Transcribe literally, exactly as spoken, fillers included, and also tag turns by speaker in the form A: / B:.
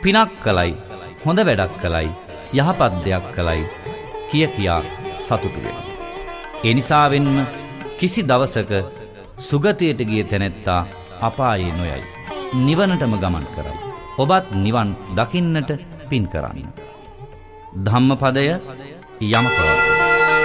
A: පිනක් කළයි, හොඳ වැඩක් කළයි, යහපත් දෙයක් කළයි කිය කියා සතුටු වෙනවා. ඒ නිසාවෙන්ම කිසි දවසක සුගතියට ගිය තැනැත්තා අපායේ නොයයි. නිවනටම ගමන් කරයි. ඔබත් නිවන් දකින්නට පින් කරන්න. ධම්මපදය යමකවත්